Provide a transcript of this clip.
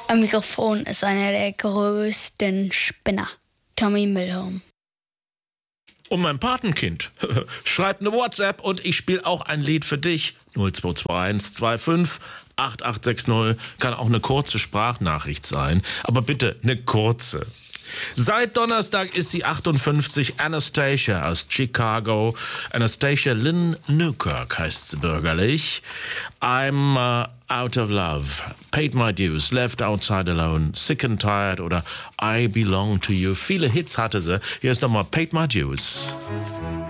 Ein Mikrofon ist einer der größten Spinner. Tommy Milholm. Und mein Patenkind schreibt eine WhatsApp und ich spiele auch ein Lied für dich. 0221 25 8860. Kann auch eine kurze Sprachnachricht sein, aber bitte eine kurze. Seit Donnerstag ist sie 58, Anastasia aus Chicago. Anastasia Lynn Newkirk heißt sie bürgerlich. I'm out of love, paid my dues, left outside alone, sick and tired oder I belong to you. Viele Hits hatte sie. Hier ist nochmal Paid my dues.